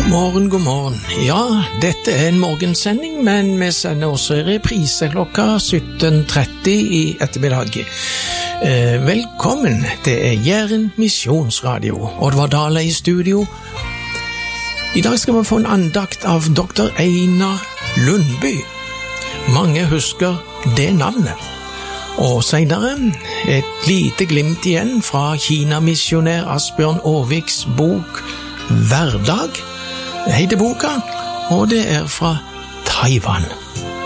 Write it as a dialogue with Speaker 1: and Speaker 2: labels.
Speaker 1: God morgen. Ja, dette en morgensending, men vi sender også reprise klokka 17:30 i ettermiddag. Velkommen, det Jæren Misjonsradio, Oddvar Dale i studio. I dag skal vi få en andakt av Dr. Einar Lundby. Mange husker det navnet. Og senere et lite glimt igjen fra Kina-missionær Asbjørn Aarviks bok Hverdag, heter boka, og det fra Taiwan.